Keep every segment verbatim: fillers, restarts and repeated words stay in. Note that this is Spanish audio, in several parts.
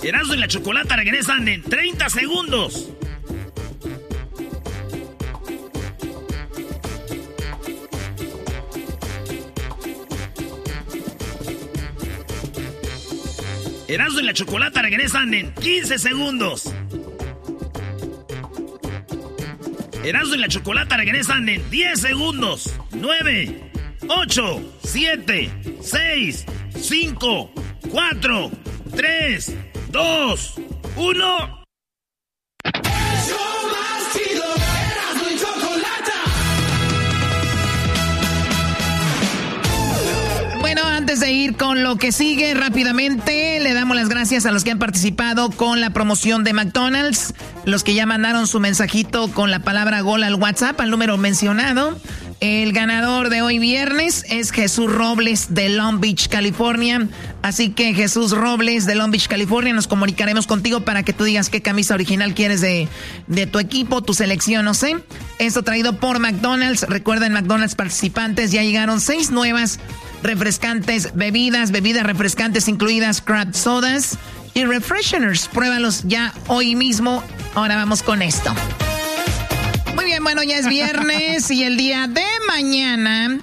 Erasmo y la Chocolata regresan en treinta segundos. Erasmo y la Chocolata regresan en quince segundos. Erasmo y la Chocolata regresan en diez segundos. nueve, ocho, siete, seis, cinco, cuatro, tres, dos, uno. Bueno, antes de ir con lo que sigue rápidamente, le damos las gracias a los que han participado con la promoción de McDonald's, los que ya mandaron su mensajito con la palabra gol al WhatsApp, al número mencionado. El ganador de hoy viernes es Jesús Robles de Long Beach, California. Así que Jesús Robles de Long Beach, California, nos comunicaremos contigo para que tú digas qué camisa original quieres de, de tu equipo, tu selección, no sé. Esto traído por McDonald's. Recuerden, McDonald's participantes, ya llegaron seis nuevas refrescantes bebidas, bebidas refrescantes incluidas craft sodas y refresheners. Pruébalos ya hoy mismo. Ahora vamos con esto. Muy bien, bueno, ya es viernes y el día de mañana,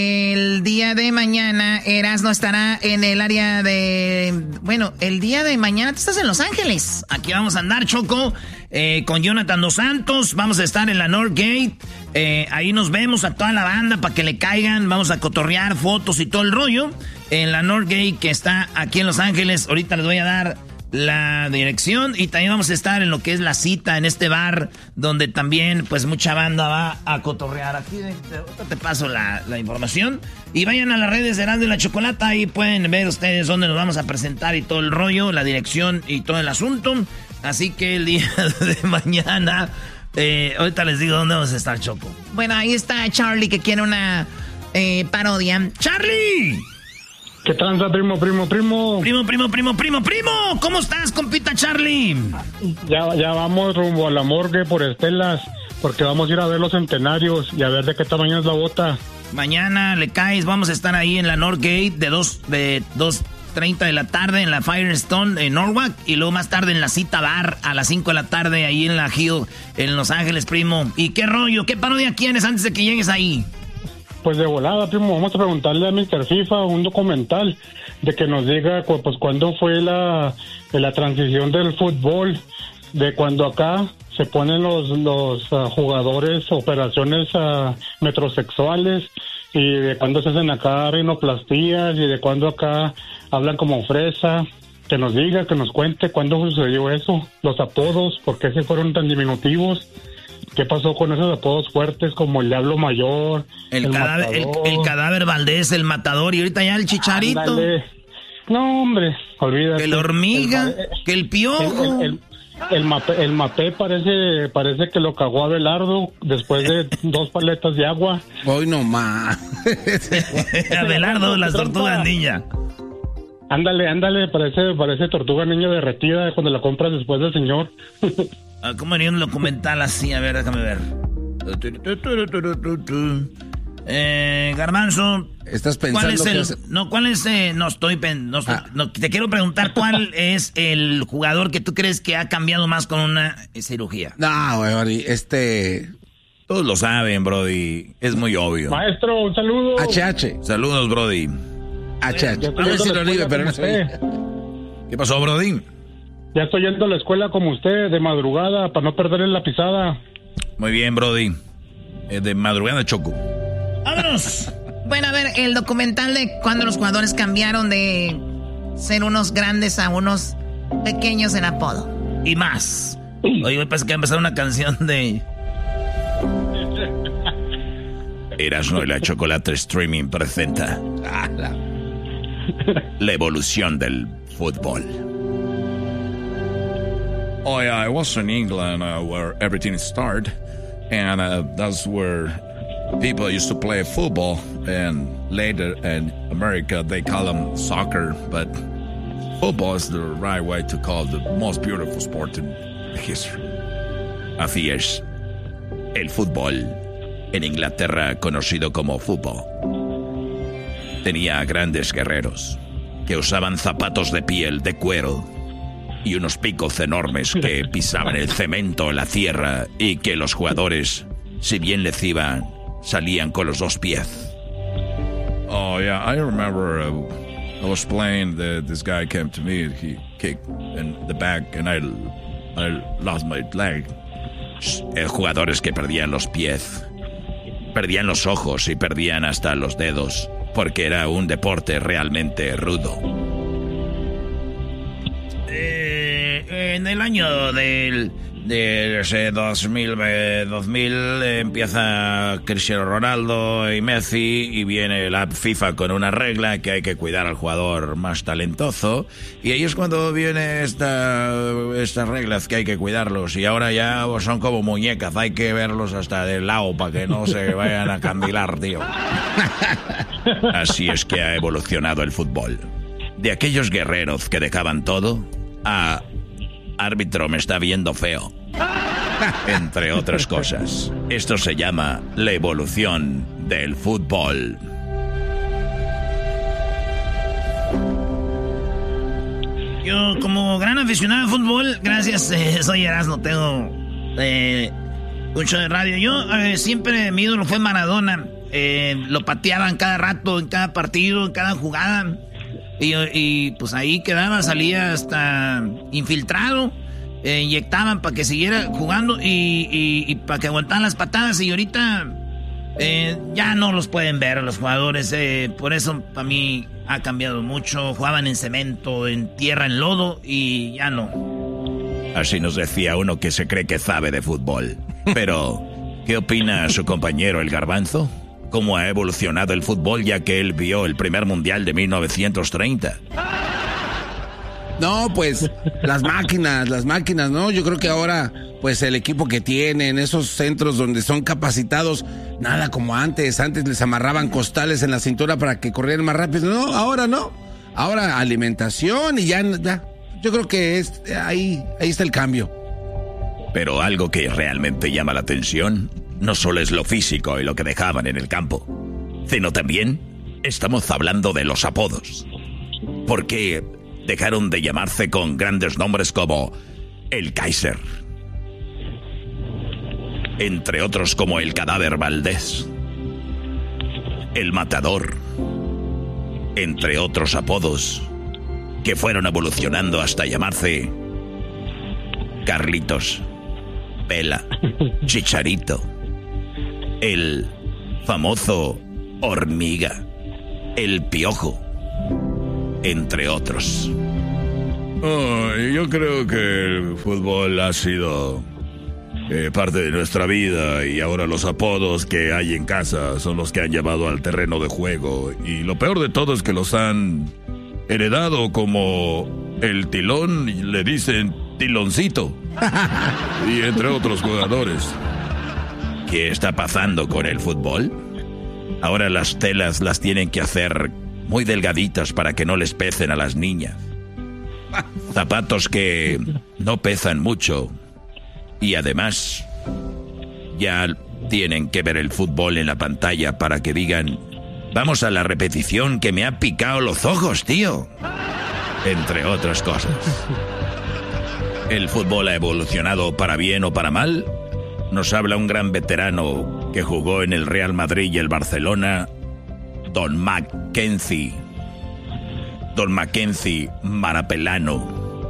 el día de mañana, Erasmo estará en el área de, bueno, el día de mañana, tú estás en Los Ángeles. Aquí vamos a andar, Choco, eh, con Jonathan Dos Santos, vamos a estar en la Northgate, eh, ahí nos vemos a toda la banda para que le caigan, vamos a cotorrear fotos y todo el rollo, en la Northgate que está aquí en Los Ángeles. Ahorita les voy a dar la dirección y también vamos a estar en lo que es la cita en este bar donde también pues mucha banda va a cotorrear. Aquí te, te paso la, la información y vayan a las redes de Erasmo y la Chocolata, ahí pueden ver ustedes dónde nos vamos a presentar y todo el rollo, la dirección y todo el asunto. Así que el día de mañana, eh, ahorita les digo dónde vamos a estar, Choco. Bueno, ahí está Charlie que quiere una eh, parodia. ¡Charlie! ¿Qué tranza, primo, primo, primo? Primo, primo, primo, primo, primo. ¿Cómo estás, compita Charlie? Ya, ya vamos rumbo a la morgue por Estelas, porque vamos a ir a ver los centenarios y a ver de qué tamaño es la bota. Mañana le caes, vamos a estar ahí en la Northgate de dos de dos treinta de la tarde en la Firestone en Norwalk y luego más tarde en la Cita Bar a las cinco de la tarde ahí en la Hill en Los Ángeles, primo. ¿Y qué rollo? ¿Qué parodia quieres antes de que llegues ahí? Pues de volada, primo, vamos a preguntarle a mister FIFA un documental de que nos diga pues cuándo fue la, la transición del fútbol, de cuando acá se ponen los, los uh, jugadores operaciones uh, metrosexuales y de cuándo se hacen acá rinoplastías y de cuándo acá hablan como fresa. Que nos diga, que nos cuente cuándo sucedió eso, los apodos, por qué se fueron tan diminutivos. ¿Qué pasó con esos apodos fuertes como el Diablo Mayor? El, el cadáver, el, el cadáver Valdés, el Matador y ahorita ya el Chicharito. Ándale. No, hombre, olvídate. Que la hormiga, el, que el piojo. El, el, el, el, mapé, el mapé parece, parece que lo cagó Abelardo después de dos paletas de agua. Hoy no más. Abelardo, las tortugas ninja. Ándale, ándale, parece, parece tortuga niña derretida cuando la compras después del señor. ¿Cómo haría un documental así? A ver, déjame ver. Eh, Garbanzo. ¿Estás pensando ¿Cuál es el, que hace... no, cuál es, eh, no estoy, pen, no, estoy ah. no, te quiero preguntar cuál es el jugador que tú crees que ha cambiado más con una cirugía? No, güey, este... Todos lo saben, Brody, es muy obvio. Maestro, un saludo. H H. Saludos, Brody. H H. Yo, yo sí lo digo, pero no sé. ¿Qué pasó, Brody? Ya estoy yendo a la escuela como usted, de madrugada, para no perder la pisada. Muy bien, Brody. Eh, de madrugada, Choco. ¡Vámonos! Bueno, a ver, el documental de cuando los jugadores cambiaron de ser unos grandes a unos pequeños en apodo. Y más. Oye, me parece que va a empezar una canción de... Erasmo y la Chocolate Streaming presenta la evolución del fútbol. Oh yeah, I was in England uh, where everything started, and uh, that's where people used to play football, and later in America they call them soccer, but football is the right way to call the most beautiful sport in history. Así es, el fútbol en Inglaterra conocido como fútbol tenía grandes guerreros que usaban zapatos de piel de cuero y unos picos enormes que pisaban el cemento, la tierra, y que los jugadores, si bien les iban, salían con los dos pies. Oh, yeah, I remember uh, I was playing, the, this guy came to me, he kicked in the back and I, I lost my leg. Eh, jugadores que perdían los pies, perdían los ojos y perdían hasta los dedos, porque era un deporte realmente rudo. Eh, en el año del... de ese dos mil, eh, dos mil eh, empieza Cristiano Ronaldo y Messi y viene la FIFA con una regla que hay que cuidar al jugador más talentoso, y ahí es cuando viene esta estas reglas que hay que cuidarlos, y ahora ya son como muñecas, hay que verlos hasta del lado para que no se vayan a candilar, tío. Así es que ha evolucionado el fútbol. De aquellos guerreros que dejaban todo a árbitro me está viendo feo, entre otras cosas. Esto se llama la evolución del fútbol. Yo, como gran aficionado al fútbol, gracias, eh, soy Erasmo, tengo eh, mucho de radio. Yo eh, siempre, mi ídolo fue Maradona. Eh, lo pateaban cada rato, en cada partido, en cada jugada. Y, y pues ahí quedaba, salía hasta infiltrado. Eh, inyectaban para que siguiera jugando y, y, y para que aguantaran las patadas. Y ahorita eh, ya no los pueden ver los jugadores. Eh, por eso para mí ha cambiado mucho. Jugaban en cemento, en tierra, en lodo, y ya no. Así nos decía uno que se cree que sabe de fútbol. Pero, ¿qué opina su compañero el Garbanzo? ¿Cómo ha evolucionado el fútbol, ya que él vio el primer mundial de mil novecientos treinta? No, pues las máquinas, las máquinas, ¿no? Yo creo que ahora, pues el equipo que tienen, esos centros donde son capacitados, nada como antes. Antes les amarraban costales en la cintura para que corrieran más rápido. No, ahora no. Ahora alimentación y ya, ya. Yo creo que es, ahí, ahí está el cambio. Pero algo que realmente llama la atención no solo es lo físico y lo que dejaban en el campo, sino también estamos hablando de los apodos. ¿Por qué dejaron de llamarse con grandes nombres como el Kaiser, entre otros como el Cadáver Valdés, el Matador, entre otros apodos que fueron evolucionando hasta llamarse Carlitos, Vela, Chicharito, el famoso Hormiga, el Piojo, entre otros? Oh, yo creo que el fútbol ha sido eh, parte de nuestra vida, y ahora los apodos que hay en casa son los que han llevado al terreno de juego, y lo peor de todo es que los han heredado, como el Tilón, le dicen Tiloncito, y entre otros jugadores. ¿Qué está pasando con el fútbol? Ahora las telas las tienen que hacer muy delgaditas para que no les pesen a las niñas. Zapatos que no pesan mucho. Y además, ya tienen que ver el fútbol en la pantalla para que digan: vamos a la repetición, que me ha picado los ojos, tío. Entre otras cosas. ¿El fútbol ha evolucionado para bien o para mal? Nos habla un gran veterano que jugó en el Real Madrid y el Barcelona, Don Mackenzie. Don Mackenzie Marapelano.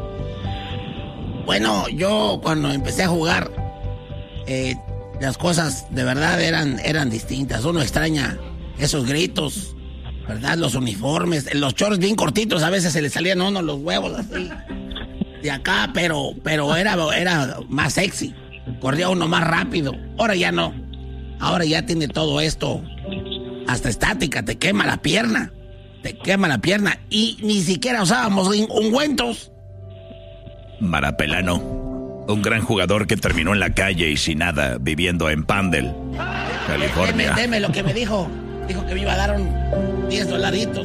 Bueno, yo cuando empecé a jugar, eh, las cosas de verdad eran, eran distintas. Uno extraña esos gritos, ¿verdad? Los uniformes, los shorts bien cortitos, a veces se le salían a uno los huevos así de acá, pero, pero era, era más sexy. Corría uno más rápido. Ahora ya no. Ahora ya tiene todo esto. Hasta estática, te quema la pierna. Te quema la pierna. Y ni siquiera usábamos ungüentos. Marapelano, un gran jugador que terminó en la calle y sin nada, viviendo en Pandel, California. Deme, deme lo que me dijo. Dijo que me iba a dar un diez dolaritos.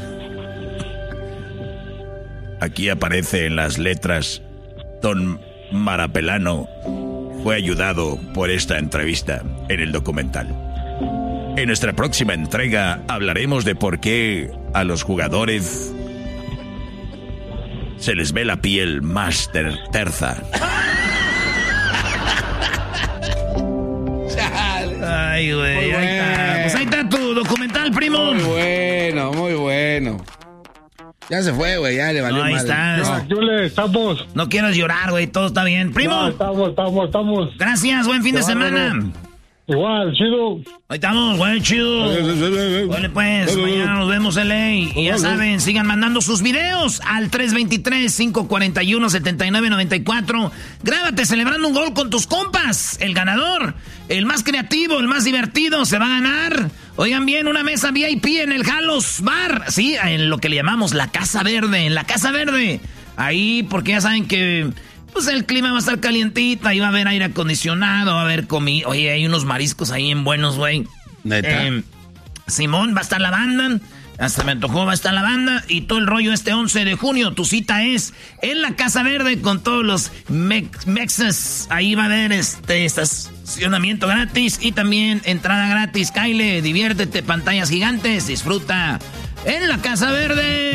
Aquí aparece en las letras: Don Marapelano fue ayudado por esta entrevista en el documental. En nuestra próxima entrega hablaremos de por qué a los jugadores se les ve la piel más ter- terza. Ay, güey, ahí está. Pues ahí está tu documental, primo. Muy bueno, muy bueno. Ya se fue, güey, ya le valió no, ahí madre. está. No, yo le estamos. No quieras llorar, güey, todo está bien. Primo. No, estamos, estamos, estamos. Gracias, buen fin de No, semana. no, no. Igual, chido. Ahí estamos, güey, chido. Vale, pues, mañana nos vemos, L A. Y ya saben, sigan mandando sus videos al tres dos tres, cinco cuatro uno, siete nueve nueve cuatro. Grábate celebrando un gol con tus compas. El ganador, el más creativo, el más divertido, se va a ganar. Oigan bien, una mesa V I P en el Halos Bar. Sí, en lo que le llamamos la Casa Verde. En la Casa Verde. Ahí, porque ya saben que... pues el clima va a estar calientito, ahí va a haber aire acondicionado, va a haber comida. Oye, hay unos mariscos ahí en buenos, güey. ¿Neta? Eh, Simón, va a estar la banda. Hasta me antojó, va a estar la banda. Y todo el rollo este once de junio. Tu cita es en la Casa Verde con todos los mex mexas. Ahí va a haber este estacionamiento gratis y también entrada gratis. Kyle, diviértete, pantallas gigantes, disfruta en la Casa Verde.